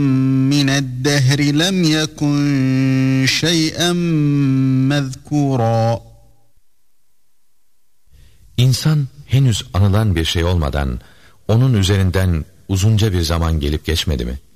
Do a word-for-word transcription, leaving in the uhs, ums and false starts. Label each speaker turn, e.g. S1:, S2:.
S1: مِنَ الدَّهْرِ لَمْ يَكُنْ شَيْئًا مَذْكُورًا.
S2: İnsan henüz anılan bir şey olmadan onun üzerinden uzunca bir zaman gelip geçmedi mi?